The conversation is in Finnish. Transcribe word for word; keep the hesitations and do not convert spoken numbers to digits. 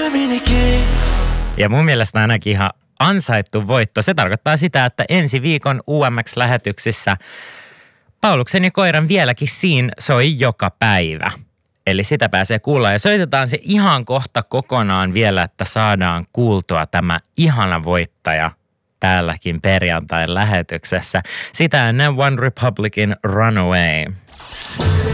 Ja mun mielestä ainakin ihan ansaittu voitto. Se tarkoittaa sitä, että ensi viikon U M X-lähetyksissä Pauluksen ja koiran vieläkin siinä soi joka päivä. Eli sitä pääsee kuulla ja soitetaan se ihan kohta kokonaan vielä, että saadaan kuultua tämä ihana voittaja täälläkin perjantain lähetyksessä. Sitä ennen One Republicin Runaway.